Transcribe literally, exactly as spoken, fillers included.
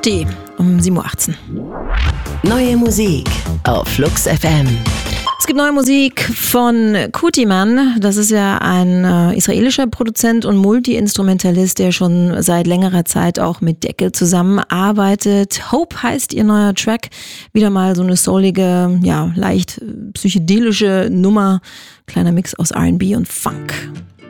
Lofty um sieben Uhr achtzehn. Neue Musik auf Flux F M. Es gibt neue Musik von Kutiman. Das ist ja ein äh, israelischer Produzent und Multi-Instrumentalist, der schon seit längerer Zeit auch mit Deckel zusammenarbeitet. Hope heißt ihr neuer Track. Wieder mal so eine soulige, ja, leicht psychedelische Nummer. Kleiner Mix aus R and B und Funk.